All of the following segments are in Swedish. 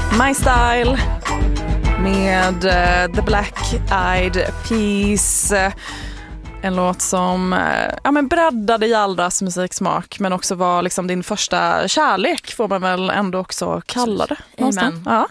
My Style med The Black Eyed Peas. En låt som breddade Jaldas musiksmak, men också var liksom din första kärlek, får man väl ändå också kalla det. Amen. Ja.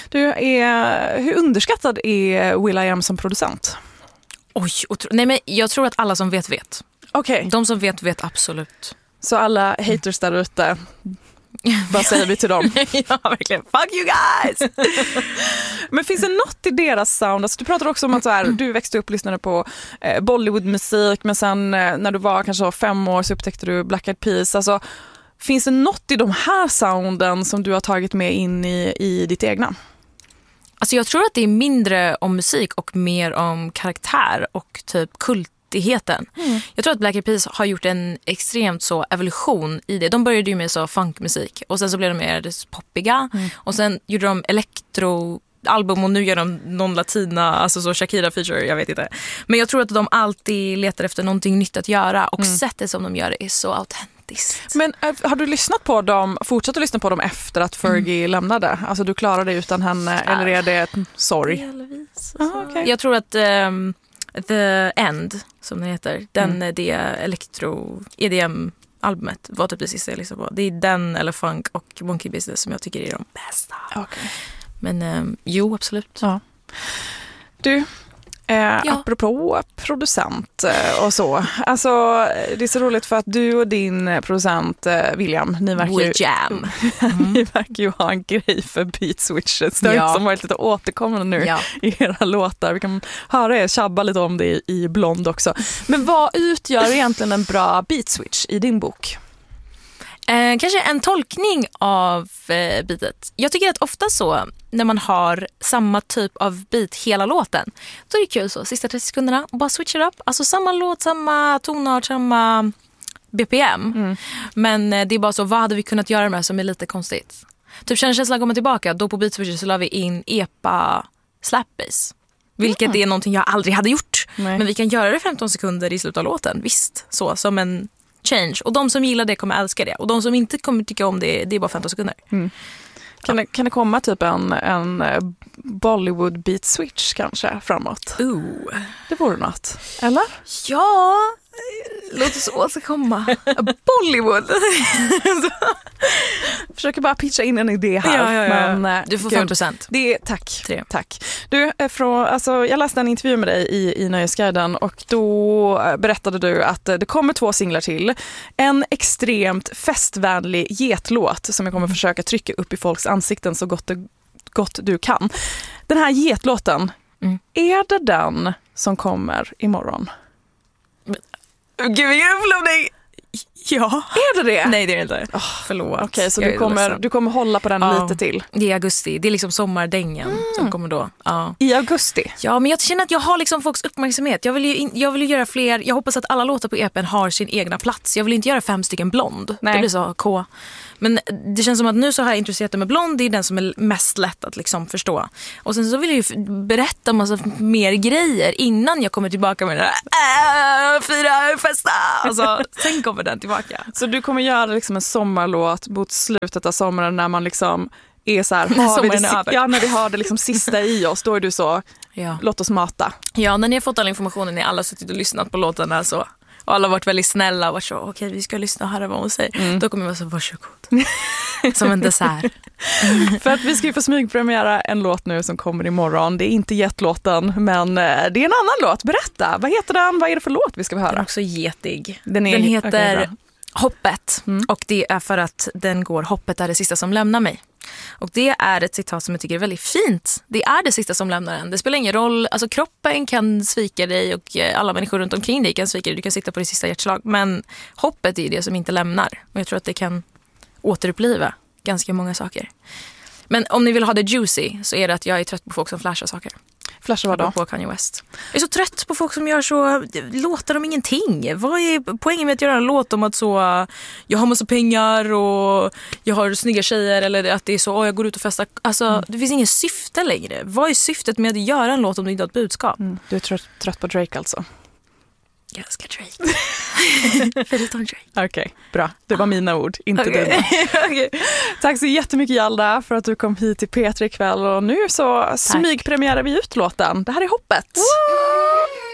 Hur underskattad är will.i.am som producent? Oj, nej men jag tror att alla som vet. Okej. De som vet absolut. Så alla haters där ute, vad säger vi till dem? Ja, verkligen. Fuck you guys! Men finns det något i deras sound? Alltså, du pratar också om att du växte upp och lyssnade på Bollywood-musik, men sen när du var kanske 5 år så upptäckte du Black Eyed Peas. Alltså, finns det något i de här sounden som du har tagit med in i ditt egna? Alltså jag tror att det är mindre om musik och mer om karaktär och typ kultigheten. Jag tror att Black Eyed Peas har gjort en extremt så evolution i det. De började ju med så funkmusik och sen så blev de mer poppiga och sen gjorde de elektroalbum och nu gör de någon latina, alltså så Shakira feature, jag vet inte. Men jag tror att de alltid letar efter någonting nytt att göra och sättet som de gör det är så autentiskt. Men har du lyssnat på dem, fortsatt att lyssna på dem efter att Fergie lämnade? Alltså du klarade det utan henne, eller är det ett sorg? Delvis. Okay. Jag tror att The End, som den heter, det EDM-albumet var typ det sista jag lyssnade på. Det är den eller Funk och Monkey Business som jag tycker är de bästa. Okay. Men jo, absolut. Ja. Du, apropå producent och så. Alltså, det är så roligt för att du och din producent William, ni verkar ju ha en grej för beat switches. Det har som varit lite återkommande nu i era låtar. Vi kan höra er tjabba lite om det i Blond också. Men vad utgör egentligen en bra beat switch i din bok? Kanske en tolkning av beatet. Jag tycker att ofta så när man har samma typ av beat hela låten, då är det kul så, sista 30 sekunderna och bara switcha upp. Alltså samma låt, samma tonart, samma BPM. Men det är bara så, vad hade vi kunnat göra med som är lite konstigt? Typ känslan kommer tillbaka, då på beat switcher så la vi in epa slap bass. Vilket är någonting jag aldrig hade gjort. Nej. Men vi kan göra det 15 sekunder i slutet av låten. Visst, så som en change. Och de som gillar det kommer älska det. Och de som inte kommer tycka om det, det är bara 15 sekunder. Kan det komma typ en Bollywood beat switch kanske framåt? Det vore något, eller? Ja, låt oss återkomma. Bollywood. Försöker bara pitcha in en idé här. Ja. Men, du får 5%. Det är, tack. Du, jag läste en intervju med dig i Nöjesguiden och då berättade du att det kommer 2 singlar till. En extremt festvänlig getlåt som jag kommer försöka trycka upp i folks ansikten så gott du kan. Den här getlåten, är det den som kommer imorgon? Gud, vilken upplevning! Ja. Är det? Nej, det är det inte. Förlåt. Okej, så du kommer hålla på den lite till? Det är augusti. Det är liksom sommardängen som kommer då. Ja. I augusti? Ja, men jag känner att jag har liksom folks uppmärksamhet. Jag vill ju göra fler. Jag hoppas att alla låtar på EPn har sin egna plats. Jag vill inte göra 5 stycken Blond. Nej. Det blir så K. Men det känns som att nu så har jag intresserat mig med Blond. Det är den som är mest lätt att liksom förstå. Och sen så vill jag ju berätta massa mer grejer innan jag kommer tillbaka med den där fira festa. Alltså, sen kommer den tillbaka. Så du kommer göra liksom en sommarlåt mot slutet av sommaren när man liksom är så här, när vi har det liksom sista i oss, då är du så, låt oss mata. Ja, när ni har fått all informationen, ni alla suttit och lyssnat på låtarna så, och alla har varit väldigt snälla och varit så, okej, vi ska lyssna och höra vad hon säger. Då kommer jag vara så, varsågod. Som en dessert. För att vi ska ju få smygpremiera en låt nu som kommer imorgon. Det är inte jättlåten, men det är en annan låt. Berätta, vad heter den? Vad är det för låt vi ska höra? Den är också getig. Den heter Hoppet. Och det är för att den går, hoppet är det sista som lämnar mig. Och det är ett citat som jag tycker är väldigt fint. Det är det sista som lämnar en. Det spelar ingen roll, alltså kroppen kan svika dig och alla människor runt omkring dig kan svika dig. Du kan sitta på det sista hjärtslag. Men hoppet är det som inte lämnar. Och jag tror att det kan återuppliva ganska många saker. Men om ni vill ha det juicy så är det att jag är trött på folk som flashar saker. Flashar vad då? På Kanye West. Jag är så trött på folk som gör så, låtar om ingenting. Vad är poängen med att göra en låt om att så, jag har massa pengar och jag har snygga tjejer, eller att det är så, jag går ut och festar. Alltså, det finns ingen syfte längre. Vad är syftet med att göra en låt om du inte har ett budskap? Du är trött på Drake alltså? Jag älskar Drake. Följetong Drake. Okej, bra. Det var mina ord, inte dina. Okay. Tack så jättemycket Hjalda för att du kom hit till P3 ikväll. Och nu så smygpremierar vi ut låten. Det här är Hoppet. Woo!